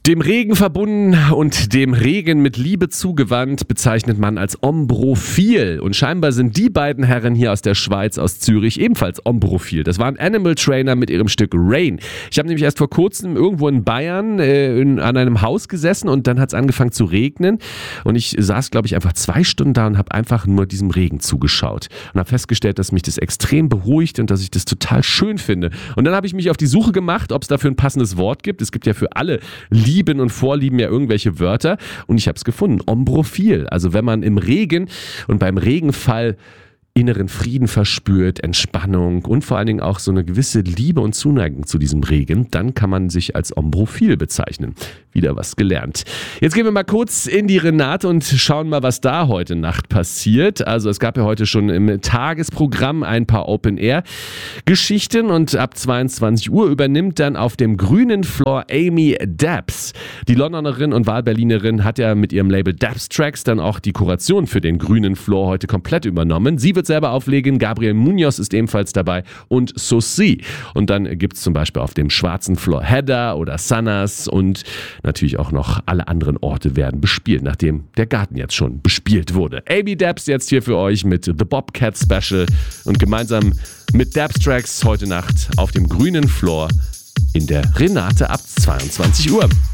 Dem Regen verbunden und dem Regen mit Liebe zugewandt bezeichnet man als ombrophil. Und scheinbar sind die beiden Herren hier aus der Schweiz, aus Zürich, ebenfalls ombrophil. Das waren Animal Trainer mit ihrem Stück Rain. Ich habe nämlich erst vor kurzem irgendwo in Bayern an einem Haus gesessen und dann hat es angefangen zu regnen. Und ich saß, glaube ich, einfach 2 Stunden da und habe einfach nur diesem Regen zugeschaut. Und habe festgestellt, dass mich das extrem beruhigt und dass ich das total schön finde. Und dann habe ich mich auf die Suche gemacht, ob es dafür ein passendes Wort gibt. Es gibt ja für alle Lieben und Vorlieben ja irgendwelche Wörter und ich habe es gefunden, ombrophil. Also wenn man im Regen und beim Regenfall inneren Frieden verspürt, Entspannung und vor allen Dingen auch so eine gewisse Liebe und Zuneigung zu diesem Regen, dann kann man sich als ombrophil bezeichnen. Wieder was gelernt. Jetzt gehen wir mal kurz in die Renate und schauen mal, was da heute Nacht passiert. Also es gab ja heute schon im Tagesprogramm ein paar Open-Air-Geschichten und ab 22 Uhr übernimmt dann auf dem grünen Floor Amy Dabbs. Die Londonerin und Wahlberlinerin hat ja mit ihrem Label Dabbs Tracks dann auch die Kuration für den grünen Floor heute komplett übernommen. Sie wird selber auflegen, Gabriel Munoz ist ebenfalls dabei und Sosi. Und dann gibt es zum Beispiel auf dem schwarzen Floor Hedda oder Sanas und natürlich auch noch alle anderen Orte werden bespielt, nachdem der Garten jetzt schon bespielt wurde. Amy Dabbs jetzt hier für euch mit The Bobcat Special und gemeinsam mit Dabbs Tracks heute Nacht auf dem grünen Floor in der Renate ab 22 Uhr.